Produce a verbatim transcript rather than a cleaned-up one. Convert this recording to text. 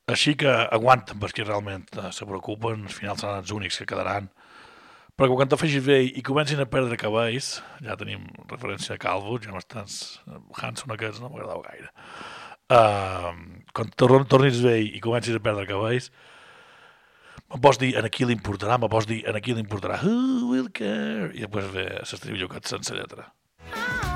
Així que aguanten, perquè realment eh, se preocupen, al final seran els únics que quedaran. Però quan te facis vell i comencin a perdre cabells, ja tenim referència a Calvo, ja m'estàs... Hanson aquests no m'agradava gaire. Uh, quan tor tornis vell i comencis a perdre cabells, me pots dir en a qui li importarà, me pots dir en a qui li importarà Who will care? I després ve l'estribillo aquest sense lletra.